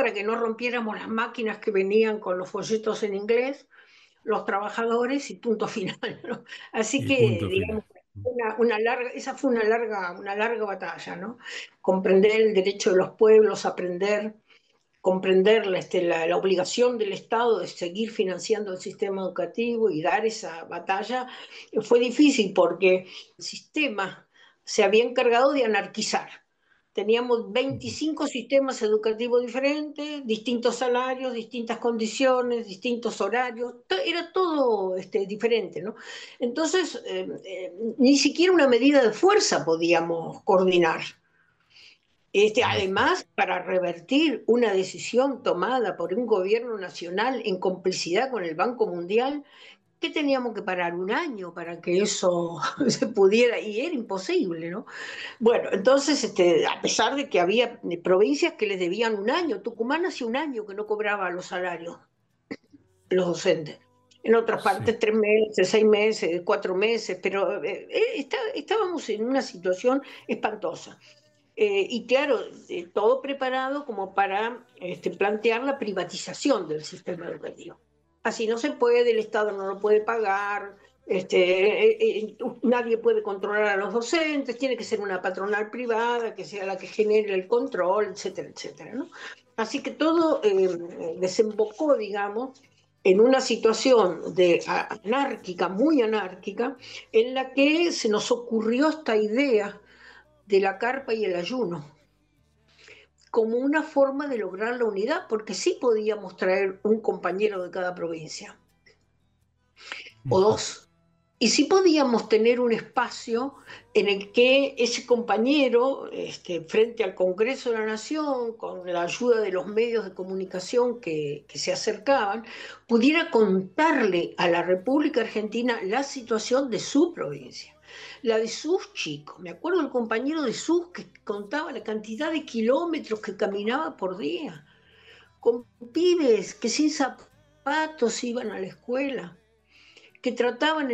para que no rompiéramos las máquinas que venían con los folletos en inglés, los trabajadores y punto final, ¿no? Así Y que, punto digamos, final. esa fue una larga batalla, ¿no? Comprender el derecho de los pueblos, aprender, comprender la obligación del Estado de seguir financiando el sistema educativo y dar esa batalla fue difícil porque el sistema se había encargado de anarquizar. Teníamos Ujú. 25 sistemas educativos diferentes, distintos salarios, distintas condiciones, distintos horarios, era todo diferente, ¿no? Entonces, ni siquiera una medida de fuerza podíamos coordinar. Ajá. Además, para revertir una decisión tomada por un gobierno nacional en complicidad con el Banco Mundial, que teníamos que parar un año para que eso se pudiera, y era imposible, ¿no? Bueno, entonces, a pesar de que había provincias que les debían un año, Tucumán hace un año que no cobraba los salarios, los docentes. En otras Sí. partes, 3 meses, 6 meses, 4 meses, pero estábamos en una situación espantosa. Y claro, todo preparado como para plantear la privatización del sistema educativo. Así no se puede, el Estado no lo puede pagar, nadie puede controlar a los docentes, tiene que ser una patronal privada que sea la que genere el control, etcétera, etcétera, ¿no? Así que todo desembocó, digamos, en una situación de anárquica, muy anárquica, en la que se nos ocurrió esta idea de la carpa y el ayuno como una forma de lograr la unidad, porque sí podíamos traer un compañero de cada provincia, o Ujú. dos, y sí podíamos tener un espacio en el que ese compañero, frente al Congreso de la Nación, con la ayuda de los medios de comunicación que se acercaban, pudiera contarle a la República Argentina la situación de su provincia, la de sus chicos. Me acuerdo del compañero de sus que contaba la cantidad de kilómetros que caminaba por día, con pibes que sin zapatos iban a la escuela, que trataban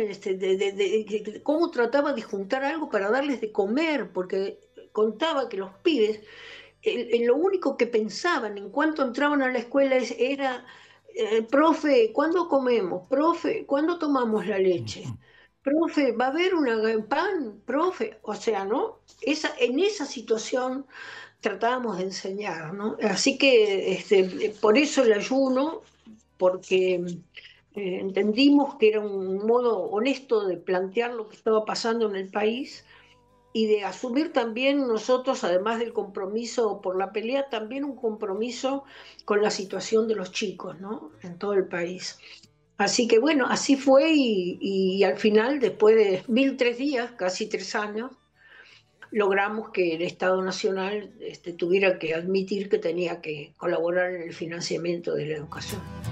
cómo trataba de juntar algo para darles de comer, porque contaba que los pibes, lo único que pensaban en cuanto entraban a la escuela era, profe, ¿cuándo comemos? Profe, ¿cuándo tomamos la leche? Ujú. Profe, ¿va a haber una pan? Profe, o sea, ¿no? En esa situación tratábamos de enseñar, ¿no? Así que por eso el ayuno, porque entendimos que era un modo honesto de plantear lo que estaba pasando en el país y de asumir también nosotros, además del compromiso por la pelea, también un compromiso con la situación de los chicos, ¿no? En todo el país. Así que bueno, así fue y al final, después de 1003 días, casi 3 años, logramos que el Estado Nacional tuviera que admitir que tenía que colaborar en el financiamiento de la educación.